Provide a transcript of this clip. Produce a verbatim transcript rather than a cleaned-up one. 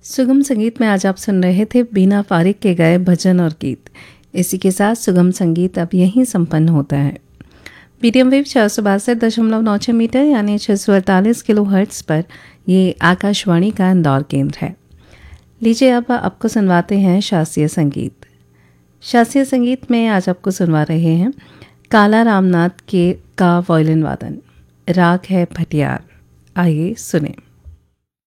सुगम संगीत में आज आप सुन रहे थे बीना फारिक के गाए भजन और गीत। इसी के साथ सुगम संगीत अब यहीं संपन्न होता है। मीडियम वेव चार सौ बासठ दशमलव नौ छः मीटर यानी छः सौ अड़तालीस किलो हर्ट्स पर ये आकाशवाणी का इंदौर केंद्र है। लीजिए अब आपको सुनवाते हैं शास्त्रीय संगीत। शास्त्रीय संगीत में आज आपको सुनवा रहे हैं काला रामनाथ के का वायलिन वादन। राग है भटियार। आइए सुने।